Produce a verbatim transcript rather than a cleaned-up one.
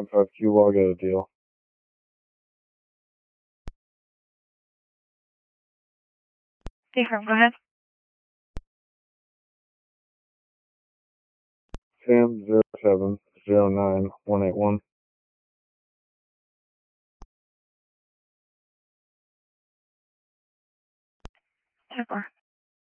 one five Q log out a deal. Confirm, go ahead. Sam zero seven zero nine one eight one. ten four.